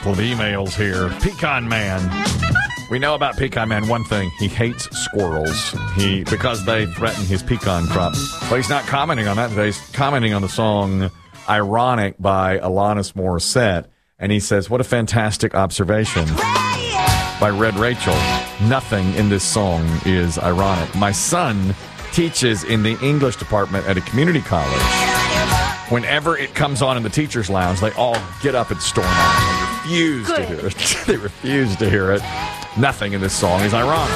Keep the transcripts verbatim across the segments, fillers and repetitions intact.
couple of emails here. Pecan Man. We know about Pecan Man one thing. He hates squirrels. He because they threaten his pecan crop. But he's not commenting on that today. He's commenting on the song Ironic by Alanis Morissette. And he says, what a fantastic observation by Red Rachel. Nothing in this song is ironic. My son teaches in the English department at a community college. Whenever it comes on in the teacher's lounge, they all get up and storm out. They refuse Good. to hear it. They refuse to hear it. Nothing in this song is ironic.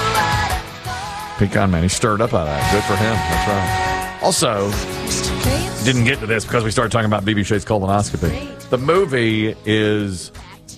Pecan Man, he stirred up out of that. Good for him. That's right. Also, didn't get to this because we started talking about B B Shade's colonoscopy. The movie is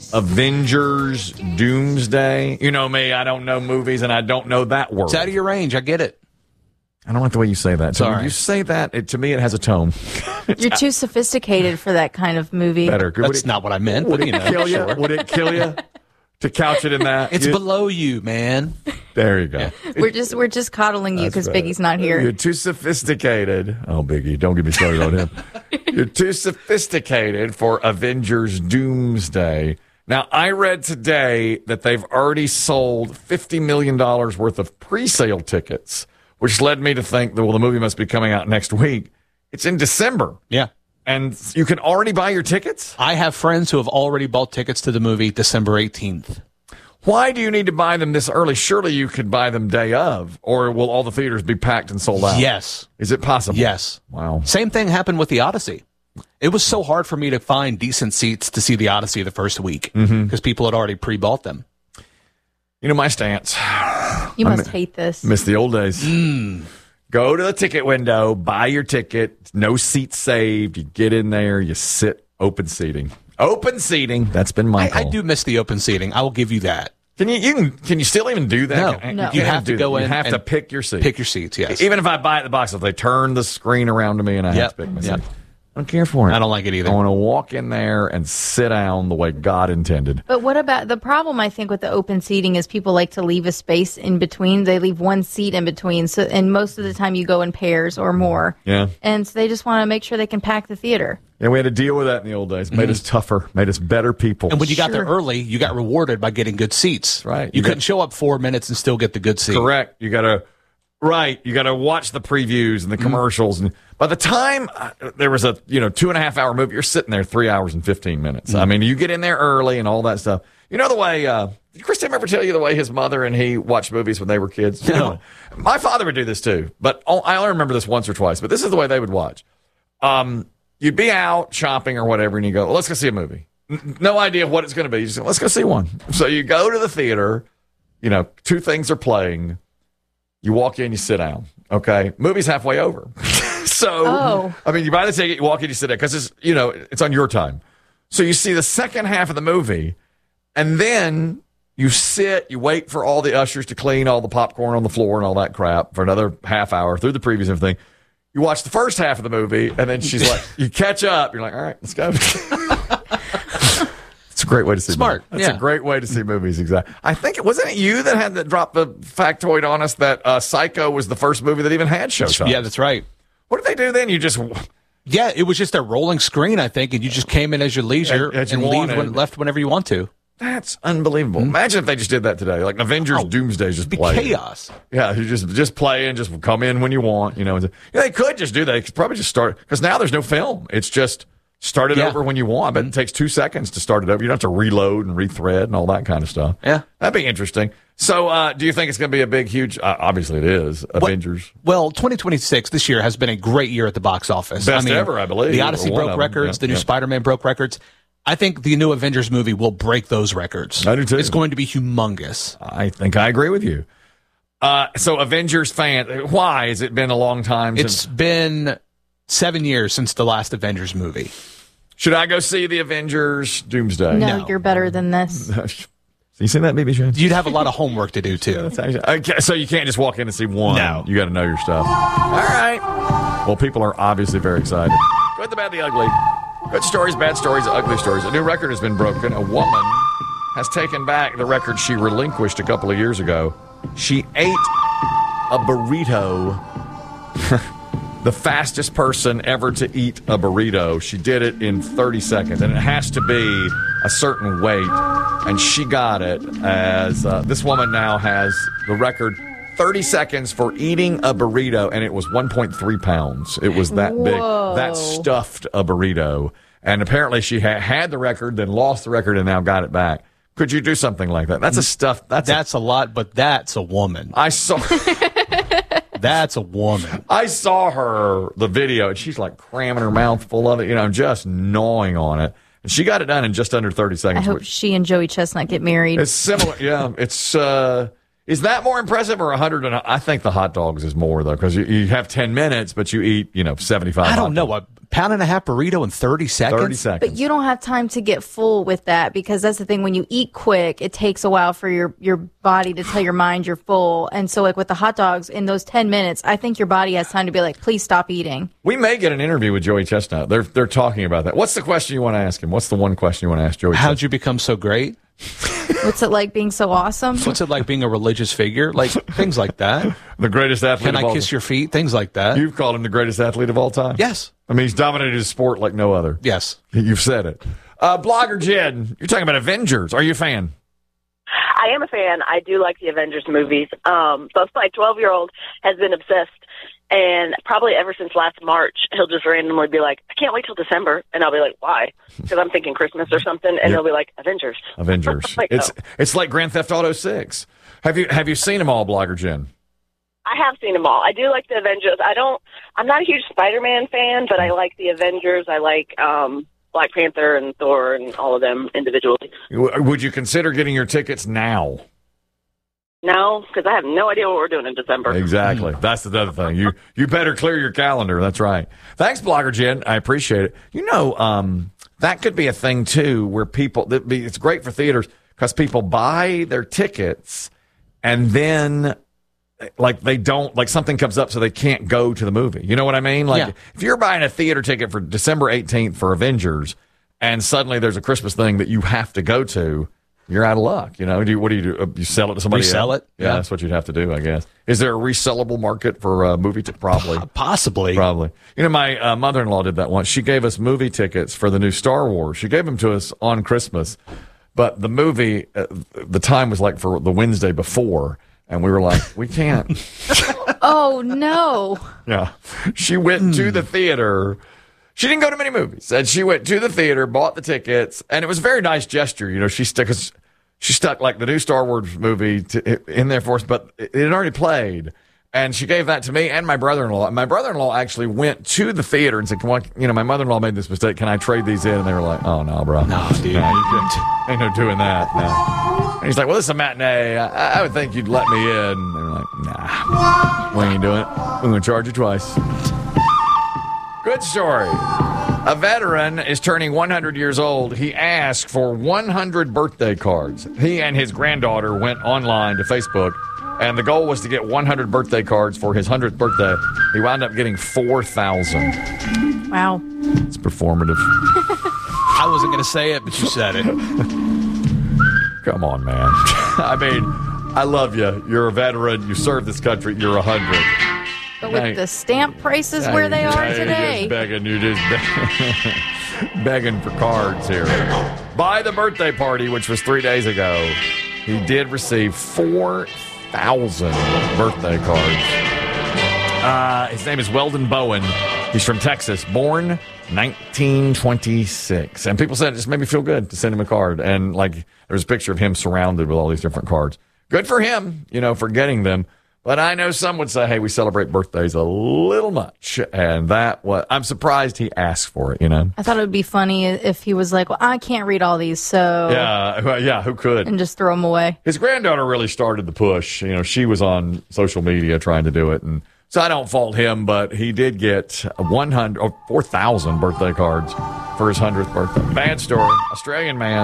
Avengers Doomsday. You know me, I don't know movies, and I don't know that word. It's out of your range. I get it. I don't like the way you say that. Sorry. When you say that, it, to me, it has a tone. You're too sophisticated for that kind of movie. Better. That's it, not what I meant. Would But, it you know, kill you? sure. Would it kill you to couch it in that? It's you, below you, man. There you go. Yeah. We're just we're just coddling you because Biggie's not here. You're too sophisticated. Oh, Biggie, don't get me started on him. You're too sophisticated for Avengers Doomsday. Now, I read today that they've already sold fifty million dollars worth of pre-sale tickets, which led me to think that, well, the movie must be coming out next week. It's in December. Yeah. And you can already buy your tickets? I have friends who have already bought tickets to the movie December eighteenth. Why do you need to buy them this early? Surely you could buy them day of, or will all the theaters be packed and sold out? Yes. Is it possible? Yes. Wow. Same thing happened with the Odyssey. It was so hard for me to find decent seats to see the Odyssey the first week because mm-hmm. people had already pre-bought them. You know my stance. You must I hate this. Miss the old days. Mm. Go to the ticket window, buy your ticket, no seats saved. You get in there, you sit, open seating. Open seating. That's been my I, I do miss the open seating. I will give you that. Can you, you can, can you still even do that? No. You, no. you have to go that. in. You have and to pick your seat. Pick your seats, yes. Even if I buy it at the box, if they turn the screen around to me and I yep. have to pick my yep. seat. I don't care for it. I don't like it either. I want to walk in there and sit down the way God intended. But what about the problem? I think with the open seating is people like to leave a space in between. They leave one seat in between, so and most of the time you go in pairs or more. Yeah, and so they just want to make sure they can pack the theater. Yeah, we had to deal with that in the old days. Made mm-hmm. us tougher, made us better people. And when you sure. got there early, you got rewarded by getting good seats. Right, you, you couldn't got, show up four minutes and still get the good seat. Correct. You got to. Right, you got to watch the previews and the commercials, and by the time uh, there was a you know two and a half hour movie, you're sitting there three hours and fifteen minutes. Mm-hmm. I mean, you get in there early and all that stuff. You know the way uh, did Chris Tim ever tell you the way his mother and he watched movies when they were kids? You no. know, my father would do this too, but I only remember this once or twice. But this is the way they would watch. Um, you'd be out shopping or whatever, and you go, well, "Let's go see a movie." N- no idea what it's going to be. You just go, "Let's go see one." So you go to the theater. You know, two things are playing. You walk in, you sit down. Okay, movie's halfway over. so, oh. I mean, you buy the ticket, you walk in, you sit down because it's you know it's on your time. So you see the second half of the movie, and then you sit, you wait for all the ushers to clean all the popcorn on the floor and all that crap for another half hour through the previews and everything. You watch the first half of the movie, and then she's like, you catch up. You're like, all right, let's go. It's a great way to see Smart. movies. That's yeah. a great way to see movies, exactly. I think, it wasn't it you that had to drop the factoid on us that uh, Psycho was the first movie that even had showtimes? Yeah, that's right. What did they do then? You just... Yeah, it was just a rolling screen, I think, and you just came in as your leisure as, as and you leave when, left whenever you want to. That's unbelievable. Mm-hmm. Imagine if they just did that today. Like Avengers oh, Doomsday just be play. chaos. Yeah, you just just play and just come in when you want. You know, yeah, they could just do that. They could probably just start because now there's no film. It's just start it yeah. over when you want. But mm-hmm. it takes two seconds to start it over. You don't have to reload and rethread and all that kind of stuff. Yeah, that'd be interesting. So, uh, do you think it's going to be a big, huge? Uh, obviously, it is. Avengers. Well, well, twenty twenty-six this year has been a great year at the box office. Best I mean, ever, I believe. The Odyssey broke records. Yeah, the new yeah. Spider-Man broke records. I think the new Avengers movie will break those records. I do too. It's going to be humongous. I think I agree with you. Uh, so, Avengers fan, why has it been a long time? It's since... been seven years since the last Avengers movie. Should I go see the Avengers Doomsday? No, no. you're better than this. You seen that, B B Shane? You'd have a lot of homework to do, too. Yeah, that's actually, okay, so you can't just walk in and see one. No. You got to know your stuff. All right. Well, people are obviously very excited. Good, the bad, the ugly. Good stories, bad stories, ugly stories. A new record has been broken. A woman has taken back the record she relinquished a couple of years ago. She ate a burrito the fastest person ever to eat a burrito. She did it in thirty seconds, and it has to be a certain weight. And she got it as uh, this woman now has the record thirty seconds for eating a burrito, and it was one point three pounds. It was that Whoa. big. That stuffed a burrito. And apparently she ha- had the record, then lost the record, and now got it back. Could you do something like that? That's a stuff. That's, That's a lot, but that's a woman. a, I saw. That's a woman. I saw her the video, and she's like cramming her mouth full of it, you know, just gnawing on it. And she got it done in just under thirty I seconds. hope she and Joey Chestnut get married. It's similar, yeah. It's uh, is that more impressive or a hundred? And I think the hot dogs is more though, because you, you have ten minutes, but you eat, you know, seventy five. I don't know. A pound and a half burrito in thirty seconds? Thirty seconds. But you don't have time to get full with that, because that's the thing. When you eat quick, it takes a while for your, your body to tell your mind you're full. And so, like with the hot dogs, in those ten minutes, I think your body has time to be like, please stop eating. We may get an interview with Joey Chestnut. They're they're talking about that. What's the question you want to ask him? What's the one question you want to ask Joey? How'd Chestnut? you become so great? What's it like being so awesome? What's it like being a religious figure? Like things like that. The greatest athlete Can of I all kiss time. your feet? Things like that. You've called him the greatest athlete of all time. Yes. I mean, he's dominated his sport like no other. Yes. You've said it. Uh, Blogger Jen, you're talking about Avengers. Are you a fan? I am a fan. I do like the Avengers movies. Um, but my twelve-year-old has been obsessed, and probably ever since last March, he'll just randomly be like, I can't wait till December. And I'll be like, why? Because I'm thinking Christmas or something. And Yeah. he'll be like, Avengers. Avengers. Like, it's oh. it's like Grand Theft Auto six. Have you have you seen them all, Blogger Jen? I have seen them all. I do like the Avengers. I don't, I'm not a huge Spider-Man fan, but I like the Avengers. I like um, Black Panther and Thor and all of them individually. W- Would you consider getting your tickets now? No, because I have no idea what we're doing in December. Exactly. That's the other thing. You you better clear your calendar. That's right. Thanks, Blogger Jen. I appreciate it. You know, um, that could be a thing too, where people. That be, it's great for theaters because people buy their tickets and then, like, they don't, like, something comes up so they can't go to the movie. You know what I mean? Like, Yeah. if you're buying a theater ticket for December eighteenth for Avengers, and suddenly there's a Christmas thing that you have to go to, you're out of luck. You know, do you, what do you do? Uh, You sell it to somebody Resell else? it? Yeah, Yeah. that's what you'd have to do, I guess. Is there a resellable market for uh, movie tickets? Probably. Possibly. Probably. You know, my uh, mother-in-law did that once. She gave us movie tickets for the new Star Wars. She gave them to us on Christmas. But the movie, uh, the time was like for the Wednesday before. And we were like, we can't. Oh, no. Yeah. She went to the theater. She didn't go to many movies. And she went to the theater, bought the tickets. And it was a very nice gesture. You know, she stuck, she stuck like the new Star Wars movie to, in there for us, but it had already played. And she gave that to me and my brother-in-law. My brother-in-law actually went to the theater and said, "Come on, you know, my mother-in-law made this mistake. Can I trade these in?" And they were like, "Oh, no, bro. No, dude. No, you can't. Ain't no doing that. No." And he's like, "Well, this is a matinee. I, I would think you'd let me in." And they were like, "Nah, we ain't doing it. We're going to charge you twice." Good story. A veteran is turning one hundred years old. He asked for one hundred birthday cards. He and his granddaughter went online to Facebook, and the goal was to get one hundred birthday cards for his hundredth birthday. He wound up getting four thousand. Wow. It's performative. I wasn't going to say it, but you said it. Come on, man. I mean, I love you. You're a veteran. You serve this country. You're a hundred. But with Right. the stamp prices where they are You're today. just begging, you just be- begging for cards here. By the birthday party, which was three days ago, he did receive four thousand birthday cards. Uh, his name is Weldon Bowen. He's from Texas, born nineteen twenty-six. And people said it just made me feel good to send him a card. And like, there was a picture of him surrounded with all these different cards. Good for him, you know, for getting them. But I know some would say, hey, we celebrate birthdays a little much. And that, what I'm surprised he asked for it, you know? I thought it would be funny if he was like, well, I can't read all these, so. Yeah, well, yeah, who could? And just throw them away. His granddaughter really started the push. You know, she was on social media trying to do it. And so I don't fault him, but he did get one hundred, or four thousand birthday cards for his hundredth birthday. Bad story. Australian man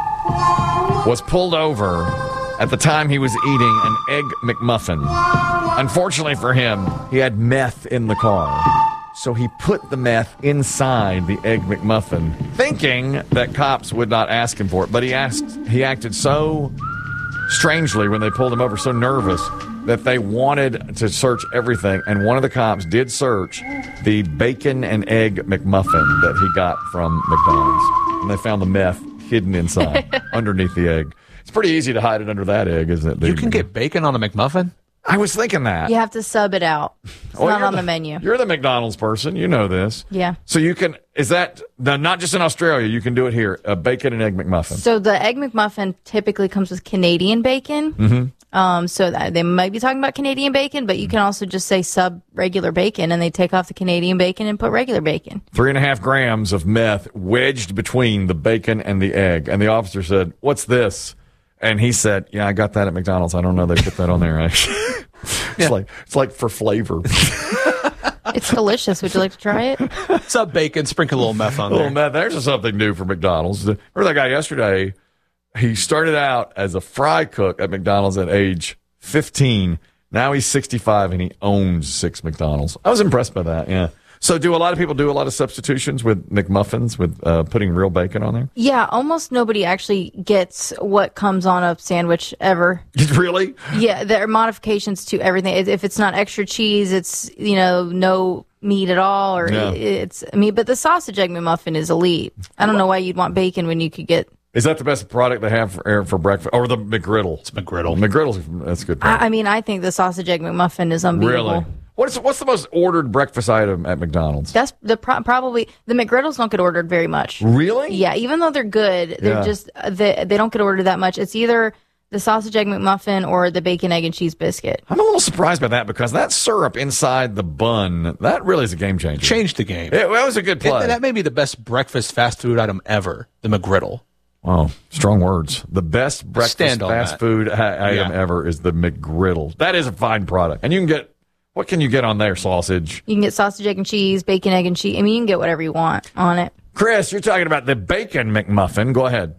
was pulled over at the time he was eating an Egg McMuffin. Unfortunately for him, he had meth in the car. So he put the meth inside the Egg McMuffin, thinking that cops would not ask him for it. But he asked, he acted so strangely when they pulled him over, so nervous, that they wanted to search everything, and one of the cops did search the bacon and egg McMuffin that he got from McDonald's. And they found the meth hidden inside, underneath the egg. It's pretty easy to hide it under that egg, isn't it? You can get bacon on a McMuffin? I was thinking that. You have to sub it out. It's Well, not you're on the, menu. You're the McDonald's person. You know this. Yeah. So you can, is that, the, not just in Australia, you can do it here, a bacon and egg McMuffin. So the Egg McMuffin typically comes with Canadian bacon. Mm-hmm. Um, so that, they might be talking about Canadian bacon, but you can also just say sub regular bacon, and they take off the Canadian bacon and put regular bacon. Three and a half grams of meth wedged between the bacon and the egg. And the officer said, "What's this?" And he said, "Yeah, I got that at McDonald's. I don't know they put that on there, actually." It's Yeah. like it's like for flavor. It's delicious. Would you like to try it? Sub bacon, sprinkle a little meth on Oh there. man, there's something new for McDonald's. Remember that guy yesterday? He started out as a fry cook at McDonald's at age fifteen. Now he's sixty-five and he owns six McDonald's. I was impressed by that. Yeah. So, do a lot of people do a lot of substitutions with McMuffins with uh, putting real bacon on there? Yeah, almost nobody actually gets what comes on a sandwich ever. Really? Yeah, there are modifications to everything. If it's not extra cheese, it's, you know, no meat at all, or Yeah. it's I mean, but the sausage egg McMuffin is elite. I don't know why you'd want bacon when you could get. Is that the best product they have for for breakfast, or the McGriddle? It's McGriddle. McGriddle's that's a good. Product. I, I mean, I think the sausage egg McMuffin is unbeatable. Really? What's what's the most ordered breakfast item at McDonald's? That's the pro- probably the McGriddles don't get ordered very much. Really? Yeah, even though they're good, they're Yeah. just they they don't get ordered that much. It's either the sausage egg McMuffin or the bacon egg and cheese biscuit. I'm a little surprised by that because that syrup inside the bun, that really is a game changer. Changed the game. It, that was a good play. It- that may be the best breakfast fast food item ever, the McGriddle. Wow, strong words. The best breakfast Stand on fast that. food i- item Yeah. ever is the McGriddle. That is a fine product. And you can get, what can you get on there? Sausage. You can get sausage egg and cheese, bacon egg and cheese. I mean, you can get whatever you want on it. Chris, you're talking about the bacon McMuffin. Go ahead.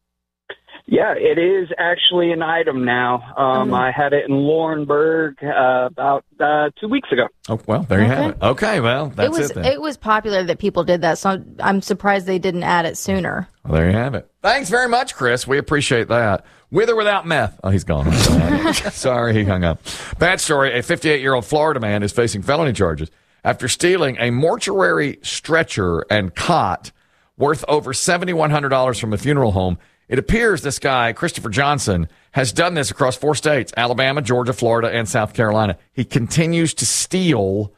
Yeah, it is actually an item now. Um, I had it in Laurinburg uh, about uh, two weeks ago. Oh, well, there you have Okay. it. Okay, well, that's it was it then. it was popular that people did that, so I'm, I'm surprised they didn't add it sooner. Well, there you have it. Thanks very much, Chris. We appreciate that. With or without meth. Oh, he's gone. Sorry, he hung up. Bad story. A fifty-eight-year-old Florida man is facing felony charges after stealing a mortuary stretcher and cot worth over seven thousand one hundred dollars from a funeral home. It appears this guy, Christopher Johnson, has done this across four states, Alabama, Georgia, Florida, and South Carolina. He continues to steal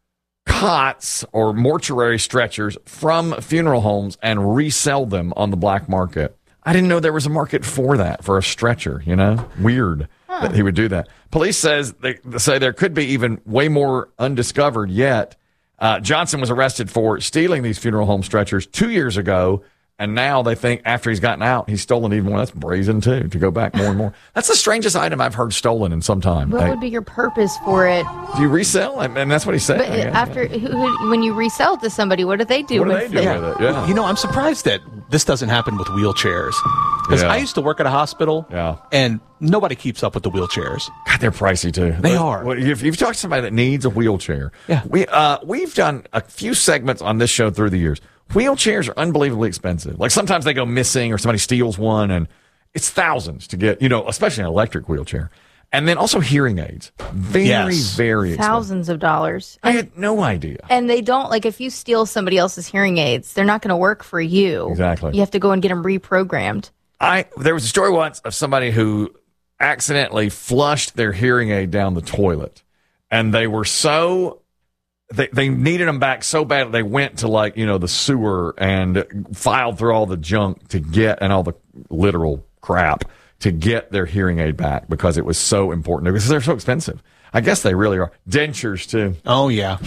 cots or mortuary stretchers from funeral homes and resell them on the black market. I didn't know there was a market for that, for a stretcher, you know? Weird that he would do that. Police says they say there could be even way more undiscovered yet. Uh, Johnson was arrested for stealing these funeral home stretchers two years ago. And now they think after he's gotten out, he's stolen even more. That's brazen, too, to go back more and more. That's the strangest item I've heard stolen in some time. What Hey, would be your purpose for it? do you resell? And, and that's what he said. But I guess. after who, who, when you resell it to somebody, what do they do What do with they do it? with it? Yeah. You know, I'm surprised that this doesn't happen with wheelchairs. Because Yeah. I used to work at a hospital, Yeah. and nobody keeps up with the wheelchairs. God, they're pricey too. They But- are. well, If you've talked to somebody that needs a wheelchair, Yeah. we uh we've done a few segments on this show through the years. Wheelchairs are unbelievably expensive. Like sometimes they go missing or somebody steals one, and it's thousands to get. You know, especially an electric wheelchair, and then also hearing aids. Very, Yes. very expensive. Thousands of dollars. I had no idea. And they don't, like, if you steal somebody else's hearing aids, they're not going to work for you. Exactly. You have to go and get them reprogrammed. I there was a story once of somebody who accidentally flushed their hearing aid down the toilet, and they were so they they needed them back so bad they went to, like, you know, the sewer and filed through all the junk to get, and all the literal crap to get their hearing aid back because it was so important, because they're so expensive. I guess they really are. Dentures too. Oh, yeah.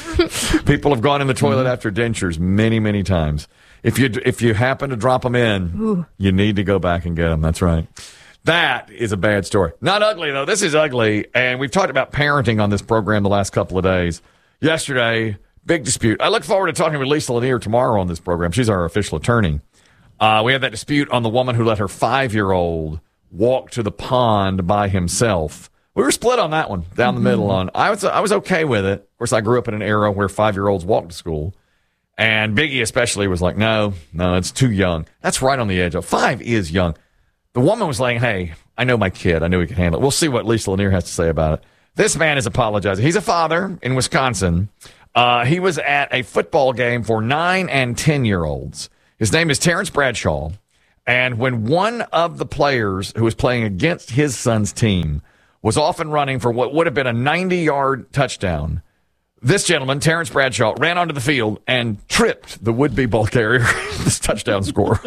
People have gone in the toilet after dentures many, many times. If you if you happen to drop them in, you need to go back and get them. That's right. That is a bad story. Not ugly, though. This is ugly, and we've talked about parenting on this program the last couple of days. Yesterday, big dispute. I look forward to talking with Lisa Lanier tomorrow on this program. She's our official attorney. Uh, we had that dispute on the woman who let her five-year-old walk to the pond by himself. We were split on that one, down the middle. On I was I was okay with it. Of course, I grew up in an era where five-year-olds walked to school. And Biggie especially was like, no, no, it's too young. That's right on the edge of five is young. The woman was like, hey, I know my kid. I knew he could handle it. We'll see what Lisa Lanier has to say about it. This man is apologizing. He's a father in Wisconsin. Uh, he was at a football game for nine and ten-year-olds. His name is Terrence Bradshaw. And when one of the players who was playing against his son's team was off and running for what would have been a ninety-yard touchdown, this gentleman, Terrence Bradshaw, ran onto the field and tripped the would-be ball carrier, this touchdown score.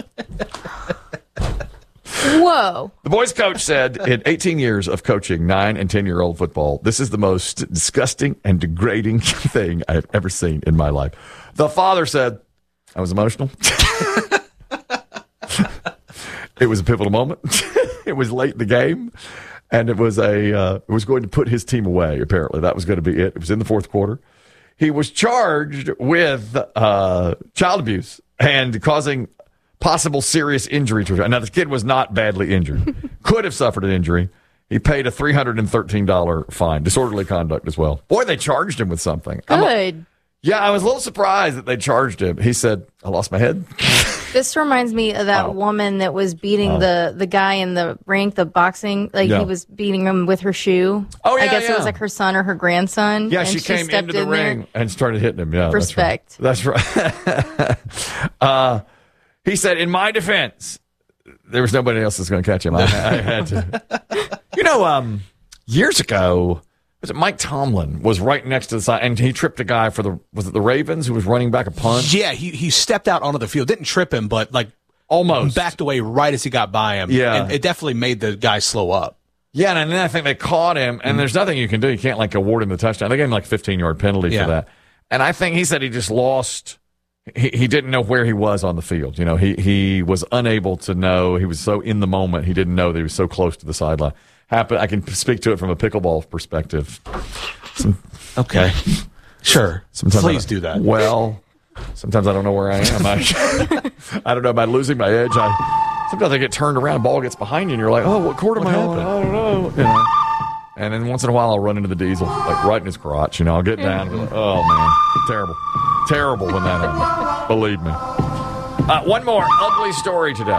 Whoa. The boys' coach said, in eighteen years of coaching nine and ten-year-old football, this is the most disgusting and degrading thing I've ever seen in my life. The father said, I was emotional. It was a pivotal moment. It was late in the game, and it was a uh, it was going to put his team away, apparently. That was going to be it. It was in the fourth quarter. He was charged with uh, child abuse and causing possible serious injury to him. Now, the kid was not badly injured. Could have suffered an injury. He paid a three hundred thirteen dollars fine. Disorderly conduct as well. Boy, they charged him with something. Good. A, yeah, I was a little surprised that they charged him. He said, I lost my head. This reminds me of that oh. woman that was beating oh. the, the guy in the rink, the boxing. Like, yeah. he was beating him with her shoe. Oh, yeah, I guess yeah. it was like her son or her grandson. Yeah, and she, she came stepped into the in ring there. and started hitting him. Yeah, Respect. That's right. That's right. uh, he said, in my defense, there was nobody else that's going to catch him. I, I had to. You know, um, years ago, was it Mike Tomlin was right next to the side, and he tripped a guy for the was it the Ravens who was running back a punt? Yeah, he he stepped out onto the field, didn't trip him, but like almost backed away right as he got by him. Yeah, and it definitely made the guy slow up. Yeah, and then I think they caught him, and mm. there's nothing you can do. You can't like award him the touchdown. They gave him like fifteen yard penalty yeah. for that. And I think he said he just lost. He, he didn't know where he was on the field. You know, he he was unable to know. He was so in the moment. He didn't know that he was so close to the sideline. Happen. I can speak to it from a pickleball perspective. Some, okay, sure. Sometimes Please I, do that. Well, sometimes I don't know where I am. I, I don't know. Am I losing my edge? I sometimes I get turned around, ball gets behind you, and you're like, oh, what court am I on? I don't know. You know. And then once in a while, I'll run into the diesel, like right in his crotch. You know, I'll get down and be like, oh man, terrible, terrible when that happens. Believe me. Uh, one more ugly story today.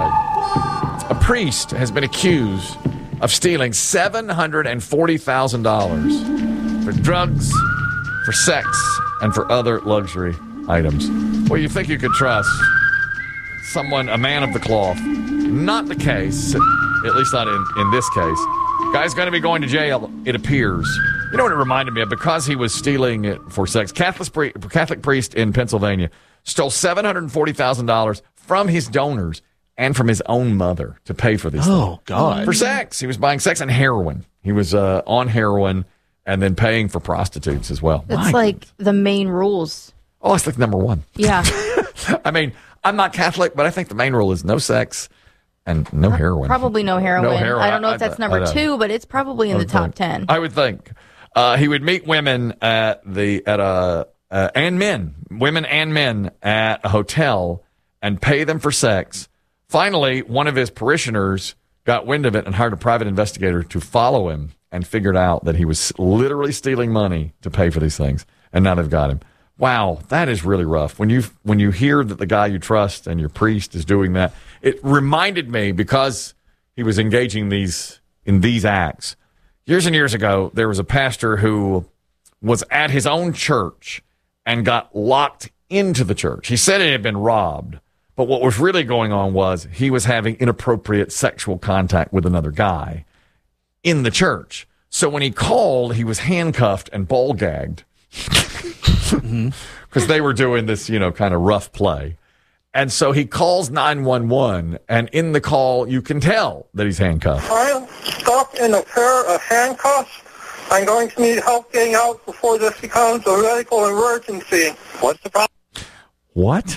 A priest has been accused of stealing seven hundred forty thousand dollars for drugs, for sex, and for other luxury items. Well, you think you could trust someone, a man of the cloth. Not the case, at least not in, in this case. Guy's going to be going to jail, it appears. You know what it reminded me of? Because he was stealing it for sex. Catholic, Catholic priest in Pennsylvania stole seven hundred forty thousand dollars from his donors and from his own mother to pay for these oh, things. God. For sex. He was buying sex and heroin. He was uh, on heroin and then paying for prostitutes as well. It's My like goodness. the main rules. Oh, that's like number one. Yeah. I mean, I'm not Catholic, but I think the main rule is no sex and no heroin. Probably no heroin. No heroin. I don't know I- if that's I- number I- two, but it's probably in I the would top think. ten. I would think. Uh, he would meet women at the at a uh, and men, women and men at a hotel and pay them for sex. Finally, one of his parishioners got wind of it and hired a private investigator to follow him and figured out that he was literally stealing money to pay for these things. And now they've got him. Wow, that is really rough. When you when you hear that the guy you trust and your priest is doing that, it reminded me, because he was engaging these in these acts. Years and years ago, there was a pastor who was at his own church and got locked into the church. He said it had been robbed, but what was really going on was he was having inappropriate sexual contact with another guy in the church. So when he called, he was handcuffed and ball gagged because mm-hmm. they were doing this, you know, kind of rough play. And so he calls nine one one, and in the call, you can tell that he's handcuffed. I'm stuck in a pair of handcuffs. I'm going to need help getting out before this becomes a medical emergency. What's the problem? What?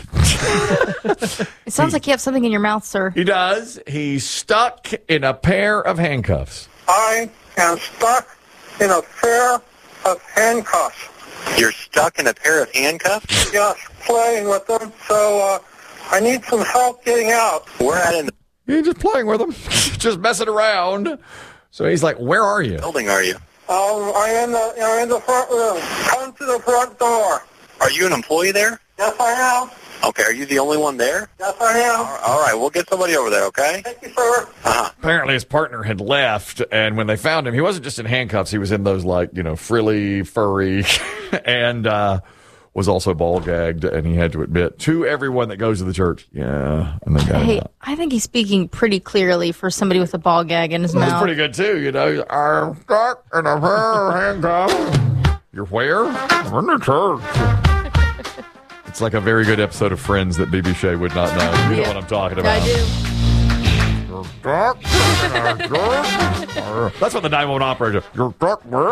It sounds like you have something in your mouth, sir. He does. He's stuck in a pair of handcuffs. I am stuck in a pair of handcuffs. You're stuck in a pair of handcuffs? Yes, playing with them, so uh, I need some help getting out. We're at in the You're just playing with him, just messing around. So he's like, where are you? building, are you? Um, I'm in the I'm in the front room. Come to the front door. Are you an employee there? Yes, I am. Okay, are you the only one there? Yes, I am. All right, we'll get somebody over there, okay? Thank you, sir. Uh-huh. Apparently his partner had left, and when they found him, he wasn't just in handcuffs. He was in those, like, you know, frilly, furry, and uh, was also ball-gagged, and he had to admit to everyone that goes to the church, yeah, and they got him Hey, out. I think he's speaking pretty clearly for somebody with a ball gag in his That's mouth. pretty good, too, you know. I'm stuck in a pair of handcuffs. You're where? I'm in the church. It's like a very good episode of Friends that B B Shea would not know. You know Yeah. what I'm talking about. I do. You're stuck in a church. That's what the nine one one operator. You're stuck where?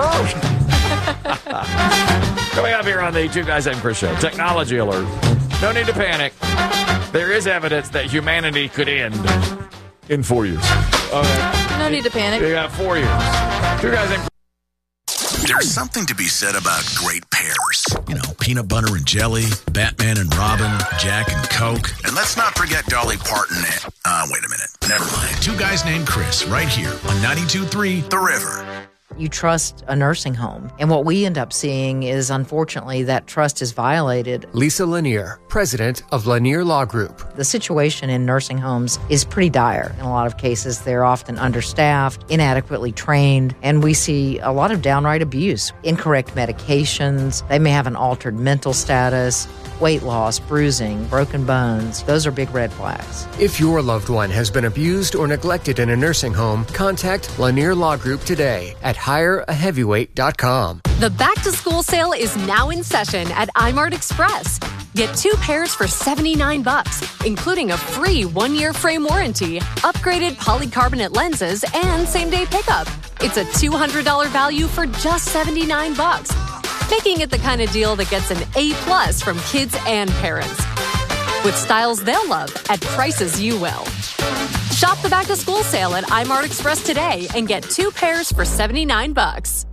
Coming up here on the Two Guys Named Chris show. Technology alert. No need to panic. There is evidence that humanity could end in four years. Okay. No need to panic. You got four years. Two Guys Named There's something to be said about great pairs. You know, peanut butter and jelly, Batman and Robin, Jack and Coke. And let's not forget Dolly Parton and... Uh, wait a minute. Never mind. Two Guys Named Chris, right here on ninety-two point three The River. You trust a nursing home. And what we end up seeing is, unfortunately, that trust is violated. Lisa Lanier, president of Lanier Law Group. The situation in nursing homes is pretty dire. In a lot of cases, they're often understaffed, inadequately trained, and we see a lot of downright abuse. Incorrect medications, they may have an altered mental status, weight loss, bruising, broken bones. Those are big red flags. If your loved one has been abused or neglected in a nursing home, contact Lanier Law Group today at hire a heavyweight dot com. The back-to-school sale is now in session at iMart Express. Get two pairs for seventy-nine bucks, including a free one-year frame warranty, upgraded polycarbonate lenses, and same-day pickup. It's a two hundred dollars value for just seventy-nine bucks, making it the kind of deal that gets an A-plus from kids and parents. With styles they'll love at prices you will. Shop the back-to-school sale at iMart Express today and get two pairs for seventy-nine bucks.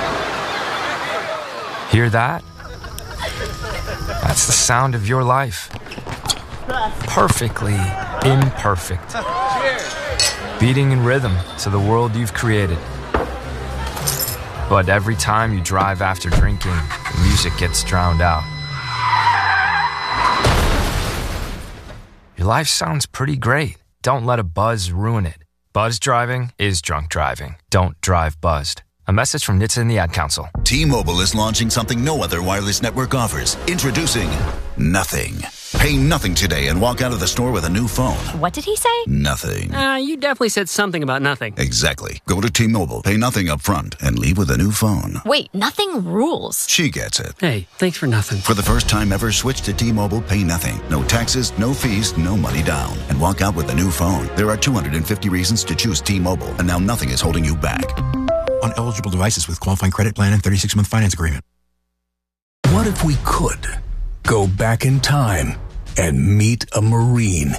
Hear that? That's the sound of your life. Perfectly imperfect. Beating in rhythm to the world you've created. But every time you drive after drinking, the music gets drowned out. Your life sounds pretty great. Don't let a buzz ruin it. Buzz driving is drunk driving. Don't drive buzzed. A message from N H T S A and the Ad Council. T-Mobile is launching something no other wireless network offers. Introducing Nothing. Pay nothing today and walk out of the store with a new phone. What did he say? Nothing. Uh, you definitely said something about nothing. Exactly. Go to T-Mobile, pay nothing up front, and leave with a new phone. Wait, nothing rules. She gets it. Hey, thanks for nothing. For the first time ever, switch to T-Mobile, pay nothing. No taxes, no fees, no money down. And walk out with a new phone. There are two hundred fifty reasons to choose T-Mobile, and now nothing is holding you back. On eligible devices with qualifying credit plan and thirty-six month finance agreement. What if we could go back in time and meet a Marine?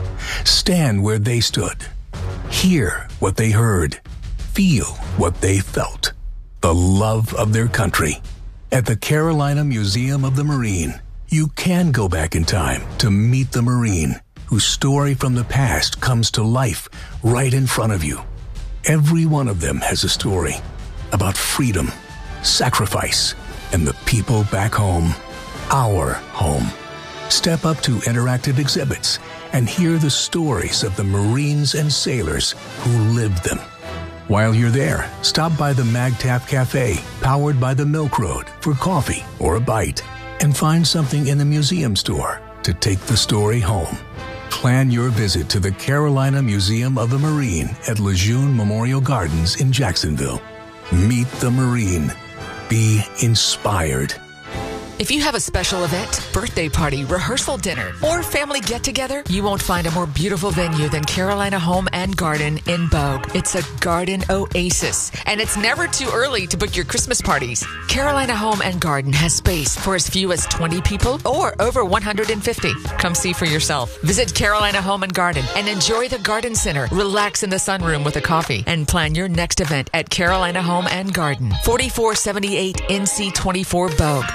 Stand where they stood. Hear what they heard. Feel what they felt. The love of their country. At the Carolina Museum of the Marine, you can go back in time to meet the Marine whose story from the past comes to life right in front of you. Every one of them has a story about freedom, sacrifice, and the people back home. Our home. Step up to interactive exhibits and hear the stories of the Marines and sailors who lived them. While you're there, stop by the MagTap Cafe, powered by the Milk Road, for coffee or a bite, and find something in the museum store to take the story home. Plan your visit to the Carolina Museum of the Marine at Lejeune Memorial Gardens in Jacksonville. Meet the Marine. Be inspired. If you have a special event, birthday party, rehearsal dinner, or family get-together, you won't find a more beautiful venue than Carolina Home and Garden in Bogue. It's a garden oasis, and it's never too early to book your Christmas parties. Carolina Home and Garden has space for as few as twenty people or over one hundred fifty. Come see for yourself. Visit Carolina Home and Garden and enjoy the garden center. Relax in the sunroom with a coffee and plan your next event at Carolina Home and Garden, forty-four seventy-eight N C twenty-four Bogue, or go to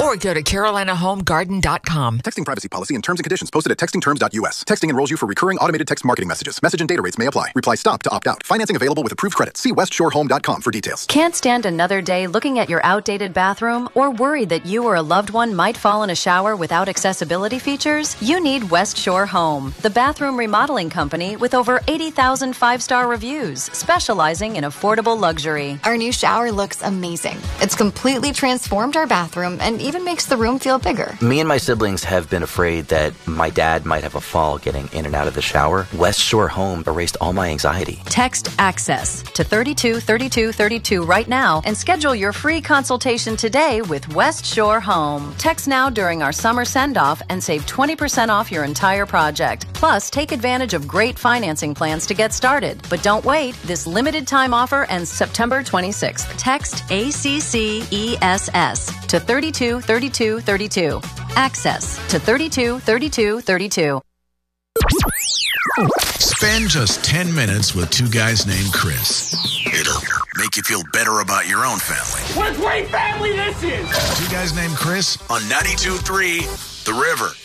carolina home garden dot com. Texting privacy policy and terms and conditions posted at texting terms dot u s. Texting enrolls you for recurring automated text marketing messages. Message and data rates may apply. Reply stop to opt out. Financing available with approved credit. See west shore home dot com for details. Can't stand another day looking at your outdated bathroom or worried that you or a loved one might fall in a shower without accessibility features? You need West Shore Home, the bathroom remodeling company with over eighty thousand five-star reviews, specializing in affordable luxury. Our new shower looks amazing. It's completely transformed our bathroom and even makes the room feel bigger. Me and my siblings have been afraid that my dad might have a fall getting in and out of the shower. West Shore Home erased all my anxiety. Text ACCESS to thirty-two thirty-two thirty-two right now and schedule your free consultation today with West Shore Home. Text now during our summer send-off and save twenty percent off your entire project. Plus, take advantage of great financing plans to get started. But don't wait. This limited time offer ends September twenty-sixth. Text A C C E S S to thirty-two thirty-two thirty-two. Access to thirty-two thirty-two thirty-two. Spend just ten minutes with two guys named Chris. It'll make you feel better about your own family. What a great family this is! Two guys named Chris on ninety-two point three The River.